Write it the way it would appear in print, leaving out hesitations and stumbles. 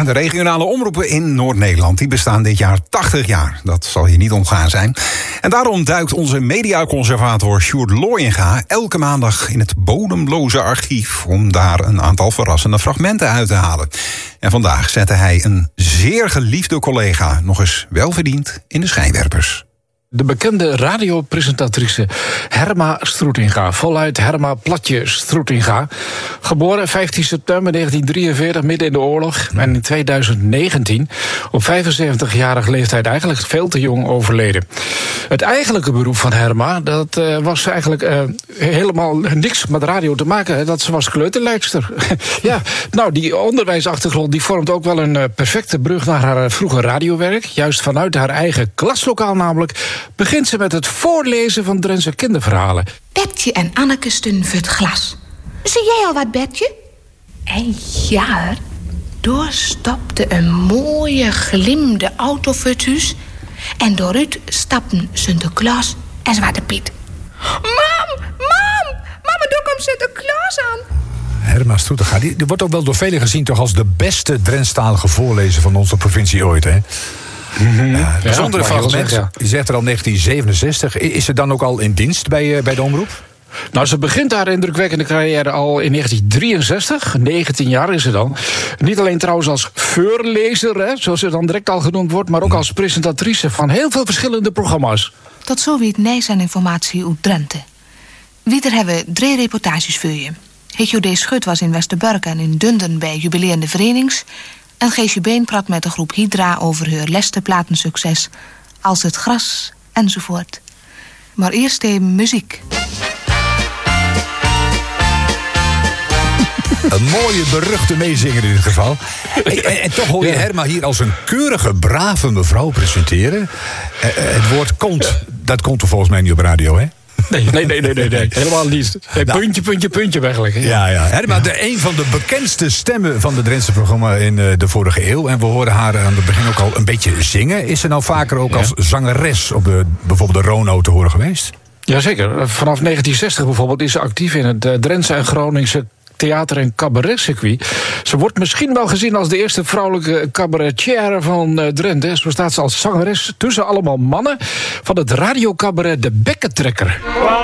Ja, de regionale omroepen in Noord-Nederland die bestaan dit jaar 80 jaar. Dat zal je niet ontgaan zijn. En daarom duikt onze mediaconservator Sjoerd Looyenga elke maandag in het bodemloze archief om daar een aantal verrassende fragmenten uit te halen. En vandaag zette hij een zeer geliefde collega nog eens welverdiend in de schijnwerpers. De bekende radiopresentatrice Herma Stroetinga, voluit Herma Platje Stroetinga. Geboren 15 september 1943, midden in de oorlog. En in 2019, op 75-jarige leeftijd, eigenlijk veel te jong overleden. Het eigenlijke beroep van Herma, dat was eigenlijk helemaal niks met radio te maken. Dat ze was kleuterleidster. Ja, nou, die onderwijsachtergrond die vormt ook wel een perfecte brug naar haar vroege radiowerk. Juist vanuit haar eigen klaslokaal namelijk begint ze met het voorlezen van Drentse kinderverhalen. Bertje en Anneke stonden voor het glas. Zie jij al wat, Bertje? En ja, doorstapte een mooie, glimde auto voor het huis. En dooruit stapten Sinterklaas en Zwarte Piet. Mam, daar komt Sinterklaas aan. Herma Stroetinga, die wordt ook wel door velen gezien toch als de beste Drentstalige voorlezer van onze provincie ooit, hè? Bijzondere fragment, je zegt er al 1967. Is ze dan ook al in dienst bij de omroep? Nou, ze begint haar indrukwekkende carrière al in 1963. 19 jaar is ze dan. Niet alleen trouwens als voorlezer, hè, zoals ze dan direct al genoemd wordt, maar ook als presentatrice van heel veel verschillende programma's. Tot zo wie het nieuws en informatie uit Drenthe. Wieder hebben we 3 reportages voor je. Hetjo D. Schut was in Westerburg en in Dunden bij jubileerde verenings. En Geesje Been praat met de groep Hydra over haar leste platensucces. Als het gras, enzovoort. Maar eerst even muziek. Een mooie, beruchte meezinger in dit geval. En toch hoor je Herma hier als een keurige, brave mevrouw presenteren. Het woord kont, dat komt er volgens mij niet op radio, hè? Nee. Helemaal niet. Puntje eigenlijk. Ja. Herma, een van de bekendste stemmen van de Drentse programma in de vorige eeuw. En we horen haar aan het begin ook al een beetje zingen. Is ze nou vaker ook als zangeres op bijvoorbeeld de Rono te horen geweest? Jazeker. Vanaf 1960 bijvoorbeeld is ze actief in het Drentse en Groningse theater- en cabaretcircuit. Ze wordt misschien wel gezien als de eerste vrouwelijke cabaretière van Drenthe. Zo staat ze als zangeres tussen allemaal mannen van het radiocabaret De Bekkentrekker.